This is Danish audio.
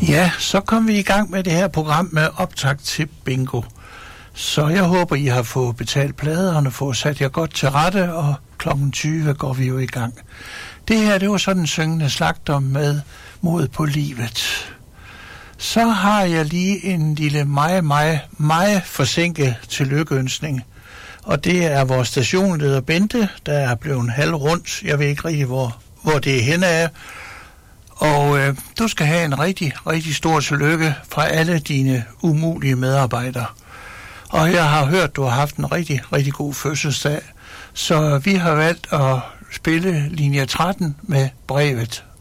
Ja, så kom vi i gang med det her program med optakt til bingo. Så jeg håber, I har fået betalt pladerne, fået sat jer godt til rette, og klokken 20 går vi jo i gang. Det her, det var sådan en syngende slagter med mod på livet. Så har jeg lige en lille meget forsinket tillykkønsning. Og det er vores stationleder Bente, der er blevet halv rundt. Jeg ved ikke rigtig, hvor det er henne af. Og du skal have en rigtig stor tillykke fra alle dine umulige medarbejdere. Og jeg har hørt, du har haft en rigtig god fødselsdag. Så vi har valgt at spille linje 13 med brevet.